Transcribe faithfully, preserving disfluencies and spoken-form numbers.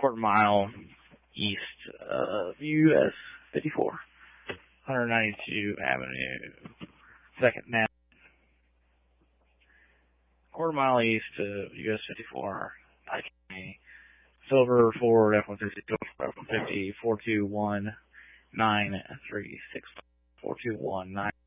quarter mile east of U S fifty-four, one ninety-two Avenue, second map. Quarter mile east of U S fifty-four, Pike County. Silver Ford F one fifty, F one fifty, four two one nine three six, four two one nine